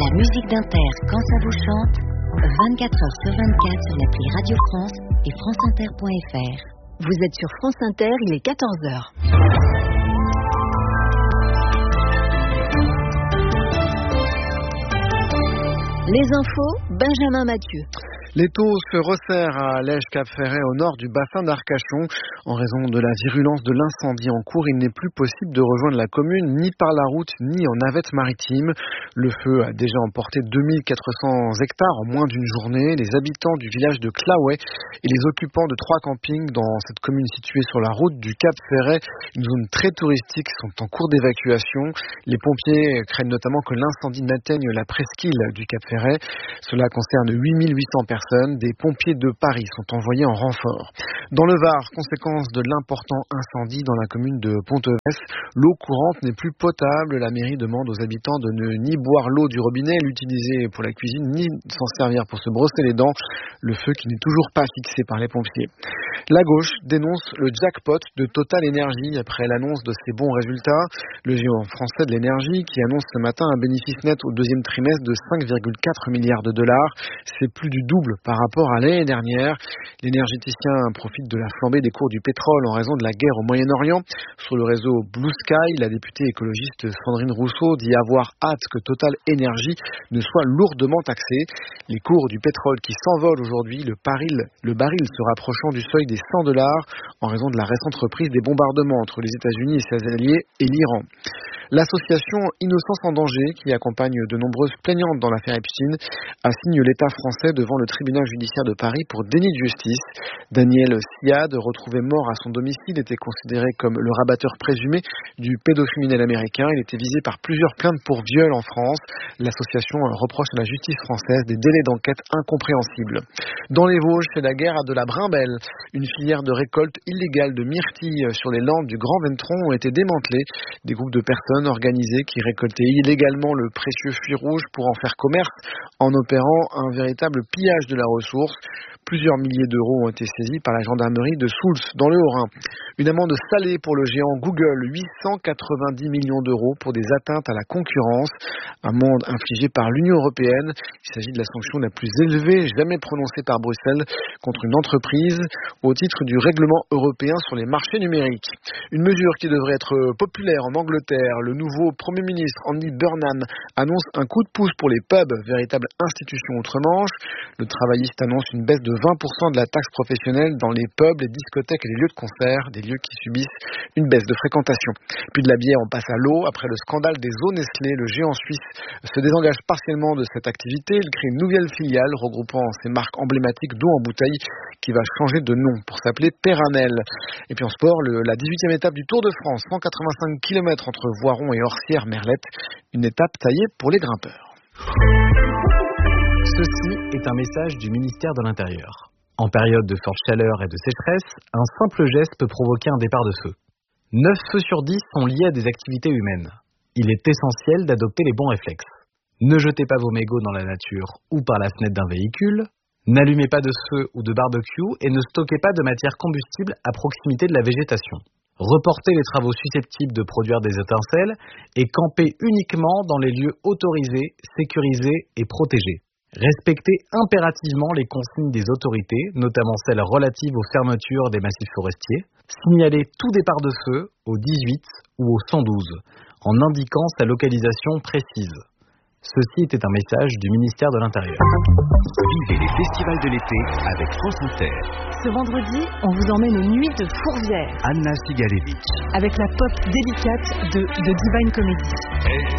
La musique d'Inter quand ça vous chante, 24h/24 sur l'appli Radio France et franceinter.fr. Vous êtes sur France Inter, il est 14h. Les infos, Benjamin Mathieu. Les taux se resserrent à Lège-Cap-Ferret au nord du bassin d'Arcachon. En raison de la virulence de l'incendie en cours, il n'est plus possible de rejoindre la commune ni par la route ni en navette maritime. Le feu a déjà emporté 2400 hectares en moins d'une journée. Les habitants du village de Claouet et les occupants de 3 campings dans cette commune située sur la route du Cap-Ferret, une zone très touristique, sont en cours d'évacuation. Les pompiers craignent notamment que l'incendie n'atteigne la presqu'île du Cap-Ferret. Cela concerne 8800 personnes. Des pompiers de Paris sont envoyés en renfort. Dans le Var, conséquence de l'important incendie dans la commune de Ponteves, l'eau courante n'est plus potable. La mairie demande aux habitants de ne ni boire l'eau du robinet, l'utiliser pour la cuisine, ni s'en servir pour se brosser les dents. Le feu qui n'est toujours pas fixé par les pompiers. La gauche dénonce le jackpot de Total Energy après l'annonce de ses bons résultats. Le géant français de l'énergie qui annonce ce matin un bénéfice net au deuxième trimestre de 5,4 milliards de dollars. C'est plus du double par rapport à l'année dernière. L'énergéticien profite de la flambée des cours du pétrole en raison de la guerre au Moyen-Orient. Sur le réseau Blue Sky, la députée écologiste Sandrine Rousseau dit avoir hâte que Total Energy ne soit lourdement taxé. Les cours du pétrole qui s'envolent aujourd'hui, le baril se rapprochant du seuil des $100 en raison de la récente reprise des bombardements entre les États-Unis et ses alliés et l'Iran. L'association Innocence en danger, qui accompagne de nombreuses plaignantes dans l'affaire Epstein, assigne l'État français devant le tribunal judiciaire de Paris pour déni de justice. Daniel Siad, retrouvé mort à son domicile, était considéré comme le rabatteur présumé du pédocriminel américain. Il était visé par plusieurs plaintes pour viol en France. L'association reproche à la justice française des délais d'enquête incompréhensibles. Dans les Vosges, c'est la guerre de la brimbelle. Une filière de récolte illégale de myrtilles sur les landes du Grand Ventron ont été démantelées. Des groupes de personnes organisées qui récoltaient illégalement le précieux fruit rouge pour en faire commerce en opérant un véritable pillage de la ressource. Plusieurs milliers d'euros ont été saisis par la gendarmerie de Soultz dans le Haut-Rhin. Une amende salée pour le géant Google, 890 millions d'euros pour des atteintes à la concurrence. Amende infligée par l'Union européenne. Il s'agit de la sanction la plus élevée jamais prononcée par Bruxelles contre une entreprise au titre du règlement européen sur les marchés numériques. Une mesure qui devrait être populaire en Angleterre. Le nouveau Premier ministre Andy Burnham annonce un coup de pouce pour les pubs, véritable institution outre-Manche. Le travailliste annonce une baisse de 20% de la taxe professionnelle dans les pubs, les discothèques et les lieux de concert, des lieux qui subissent une baisse de fréquentation. Puis de la bière, on passe à l'eau. Après le scandale des eaux Nestlé, le géant suisse se désengage partiellement de cette activité. Il crée une nouvelle filiale regroupant ses marques emblématiques d'eau en bouteille qui va changer de nom pour s'appeler Peranel. Et puis en sport, la 18e étape du Tour de France, 185 km entre Voiron et Orsières-Merlette, une étape taillée pour les grimpeurs. Ceci est un message du ministère de l'Intérieur. En période de forte chaleur et de sécheresse, un simple geste peut provoquer un départ de feu. 9 feux sur 10 sont liés à des activités humaines. Il est essentiel d'adopter les bons réflexes. Ne jetez pas vos mégots dans la nature ou par la fenêtre d'un véhicule. N'allumez pas de feu ou de barbecue et ne stockez pas de matière combustible à proximité de la végétation. Reportez les travaux susceptibles de produire des étincelles et campez uniquement dans les lieux autorisés, sécurisés et protégés. Respectez impérativement les consignes des autorités, notamment celles relatives aux fermetures des massifs forestiers. Signalez tout départ de feu au 18 ou au 112, en indiquant sa localisation précise. Ceci était un message du ministère de l'Intérieur. Vivez les festivals de l'été avec France Inter. Ce vendredi, on vous emmène aux nuits de Fourvière. Anna Sigalevich. Avec la pop délicate de Divine Comedy.